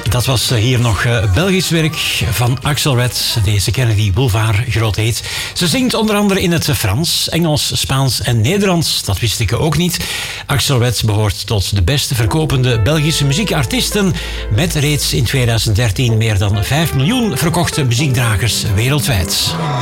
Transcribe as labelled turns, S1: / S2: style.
S1: Dat was hier nog Belgisch werk van Axel Red. Deze Kennedy Boulevard, groot hit. Ze zingt onder andere in het Frans, Engels, Spaans en Nederlands. Dat wist ik ook niet. Axel Red behoort tot de beste verkopende Belgische muziekartiesten. Met reeds in 2013 meer dan 5 miljoen verkochte muziekdragers wereldwijd.